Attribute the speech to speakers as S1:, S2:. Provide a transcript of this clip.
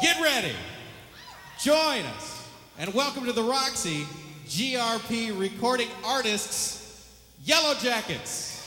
S1: Get ready, join us, and welcome to the Roxy GRP Recording Artists, Yellow Jackets.